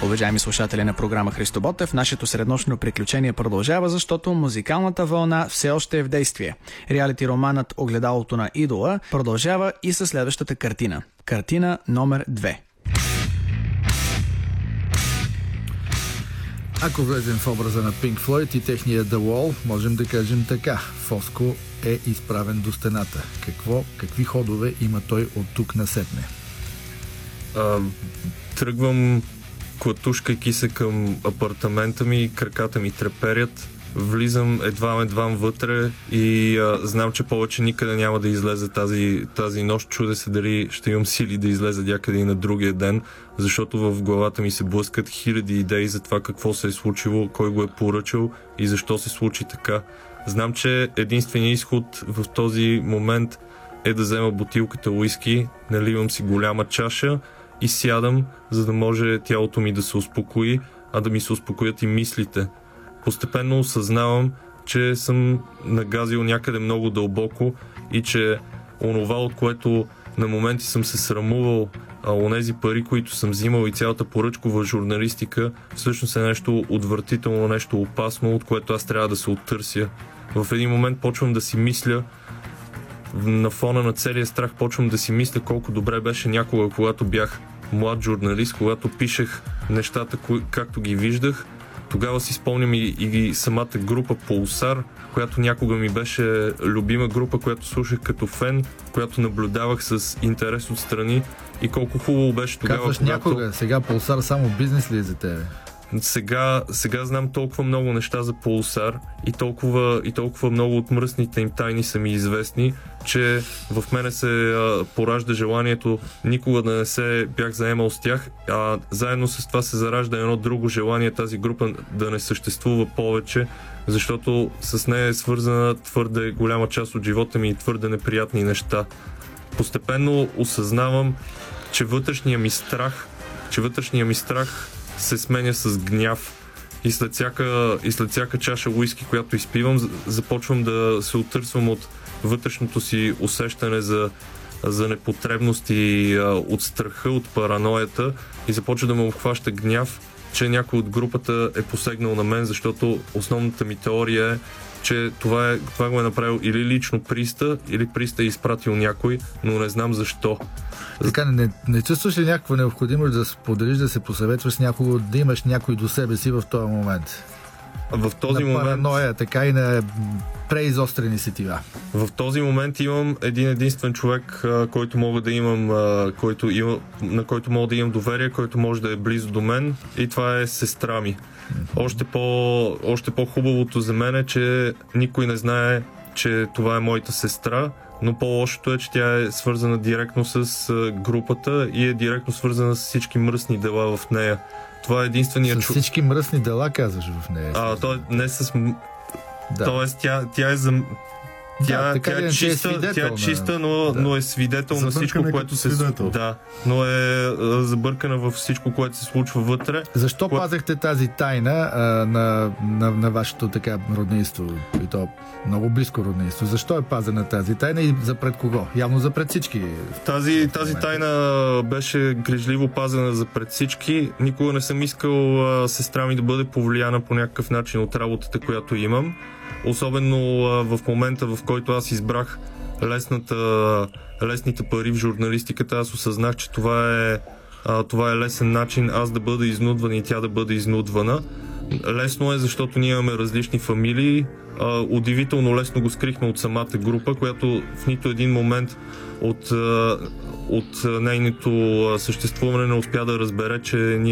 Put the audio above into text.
Уважаеми слушатели на програма Христо Ботев, нашето среднощно приключение продължава, защото музикалната вълна все още е в действие. Реалити романът "Огледалото на идола" продължава и със следващата картина. Картина номер 2. Ако влезем в образа на Pink Floyd и техния The Wall, можем да кажем така: Фоско е изправен до стената. Какви ходове има той от тук насетне? Тръгвам клатушкайки се към апартамента ми, краката ми треперят, влизам едва вътре и знам, че повече никъде няма да излезе тази нощ. Чудя се дали ще имам сили да излезе някъде и на другия ден, защото в главата ми се блъскат хиляди идеи за това какво се е случило, кой го е поръчал и защо се случи така. Знам, че единственият изход в този момент е да взема бутилката уиски, наливам си голяма чаша и сядам, за да може тялото ми да се успокои, а да ми се успокоят и мислите. Постепенно осъзнавам, че съм нагазил някъде много дълбоко и че онова, от което на моменти съм се срамувал, онези пари, които съм взимал и цялата поръчкова журналистика, всъщност е нещо отвратително, нещо опасно, от което аз трябва да се оттърся. В един момент почвам да си мисля, на фона на целия страх почвам да си мисля колко добре беше някога, когато бях млад журналист, когато пишех нещата, както ги виждах. Тогава си спомням и самата група Pulsar, която някога ми беше любима група, която слушах като фен, която наблюдавах с интерес отстрани и колко хубаво беше тогава. Казваш някога, сега Pulsar само бизнес ли е за тебе? Сега знам толкова много неща за Pulsar и толкова много от мръсните им тайни са ми известни, че в мене се поражда желанието никога да не се бях заемал с тях, а заедно с това се заражда едно друго желание тази група да не съществува повече, защото с нея е свързана твърде голяма част от живота ми и твърде неприятни неща. Постепенно осъзнавам, че вътрешния ми страх се сменя с гняв и след всяка чаша уиски, която изпивам, започвам да се оттърсвам от вътрешното си усещане за непотребност и от страха, от параноята и започва да ме обхваща гняв, че някой от групата е посегнал на мен, защото основната ми теория е, че това го е направил или лично Приста, или Приста е изпратил някой, но не знам защо. Така, не чувстваш ли някаква необходимост да споделиш, да се посъветваш с някого, да имаш някой до себе си в този момент? В този момент... параноя, така и на преизострени сетива. В този момент имам един-единствен човек, който мога да имам, на който мога да имам доверие, който може да е близо до мен, и това е сестра ми. Още по-хубавото за мен е, че никой не знае, че това е моята сестра, но по-лошото е, че тя е свързана директно с групата и е директно свързана с всички мръсни дела в нея. Това е единственият човек. С всички мръсни дела, казваш в нея. Той не с... Да. Тоест, тя е за... Тя е чиста, но е свидетел на всичко, което се случва. Да, но е забъркана във всичко, което се случва вътре. Защо пазахте тази тайна на вашето така роднинство? И то много близко роднинство. Защо е пазена тази тайна и за пред кого? Явно за пред всички. Тази тайна беше грижливо пазена за пред всички. Никога не съм искал сестра ми да бъде повлияна по някакъв начин от работата, която имам. Особено в момента, в който аз избрах лесните пари в журналистиката, аз осъзнах, че това е лесен начин аз да бъда изнудван и тя да бъде изнудвана. Лесно е, защото ние имаме различни фамилии. Удивително лесно го скрихме от самата група, която в нито един момент от нейното съществуване не успя да разбере, че ние